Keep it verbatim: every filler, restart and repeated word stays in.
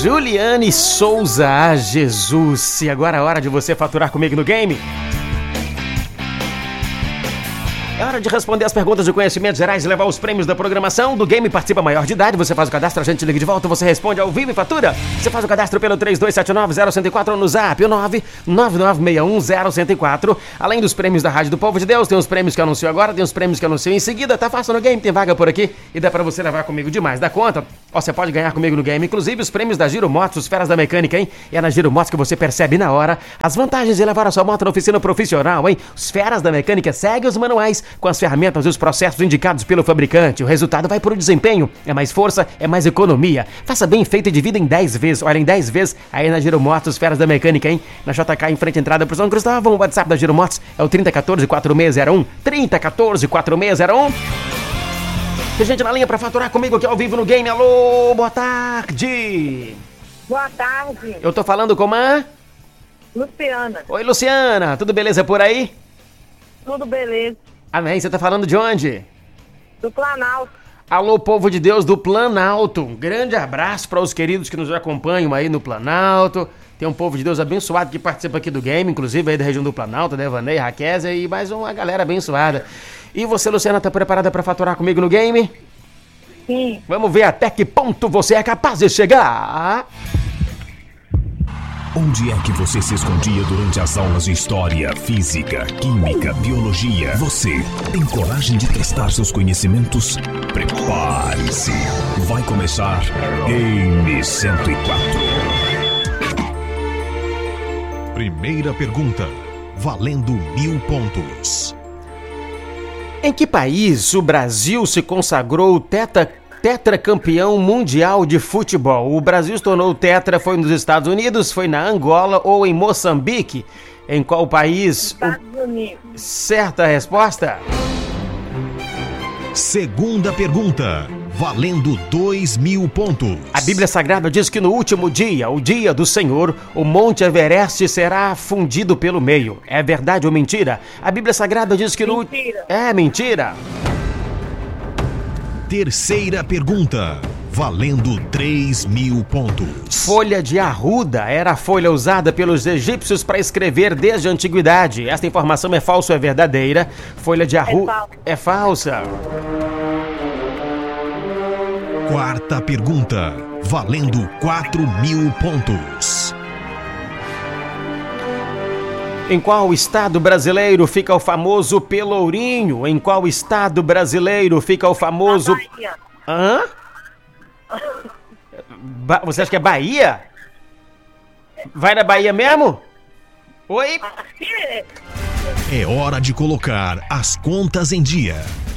Juliane Souza, a Jesus. E agora é hora de você faturar comigo no game. É hora de responder as perguntas de conhecimentos gerais e levar os prêmios da programação do game. Participa maior de idade, você faz o cadastro, a gente liga de volta, você responde ao vivo e fatura. Você faz o cadastro pelo três dois sete nove zero um quatro ou no zap, o nove nove nove seis um zero um quatro. Além dos prêmios da Rádio do Povo de Deus, tem os prêmios que eu anuncio agora, tem os prêmios que eu anuncio em seguida. Tá fácil no game, tem vaga por aqui e dá pra você levar comigo demais da conta. Ó, você pode ganhar comigo no game, inclusive os prêmios da Giro Motos, os Feras da Mecânica, hein? E é na Giro Motos que você percebe na hora as vantagens de levar a sua moto na oficina profissional, hein? Os Feras da Mecânica seguem os manuais com as ferramentas e os processos indicados pelo fabricante. O resultado vai por o desempenho. É mais força, é mais economia. Faça bem feito e divida em dez vezes. Olha, em dez vezes aí na Giro Motos, Feras da Mecânica, hein? Na J K, em frente à entrada pro São Cristóvão. O WhatsApp da Giro Motos é o trinta quatorze, quarenta e seis zero um. trinta quatorze, quarenta e seis zero um. Tem gente na linha pra faturar comigo aqui ao vivo no game. Alô, boa tarde. Boa tarde. Eu tô falando com a... Luciana. Oi, Luciana. Tudo beleza por aí? Tudo beleza. Amém. Você tá falando de onde? Do Planalto. Alô, povo de Deus do Planalto. Um grande abraço para os queridos que nos acompanham aí no Planalto. Tem um povo de Deus abençoado que participa aqui do game, inclusive aí da região do Planalto, né? Vanei, Raquésia e mais uma galera abençoada. E você, Luciana, tá preparada para faturar comigo no game? Sim. Vamos ver até que ponto você é capaz de chegar. Onde é que você se escondia durante as aulas de História, Física, Química, Biologia? Você tem coragem de testar seus conhecimentos? Prepare-se! Vai começar Game cento e quatro. Primeira pergunta, valendo mil pontos. Em que país o Brasil se consagrou teta... tetracampeão mundial de futebol? O Brasil se tornou tetra, foi nos Estados Unidos, foi na Angola ou em Moçambique? Em qual país? Estados Unidos. Certa resposta? Segunda pergunta, valendo dois mil pontos. A Bíblia Sagrada diz que no último dia, o dia do Senhor, o Monte Everest será fundido pelo meio. É verdade ou mentira? A Bíblia Sagrada diz que no... Mentira. É mentira. Terceira pergunta, valendo três mil pontos. Folha de arruda era a folha usada pelos egípcios para escrever desde a antiguidade. Esta informação é falsa ou é verdadeira? Folha de arruda é falsa. Quarta pergunta, valendo quatro mil pontos. Em qual estado brasileiro fica o famoso Pelourinho? Em qual estado brasileiro fica o famoso... Na Bahia. Hã? Ba... Você acha que é Bahia? Vai na Bahia mesmo? Oi? É hora de colocar as contas em dia.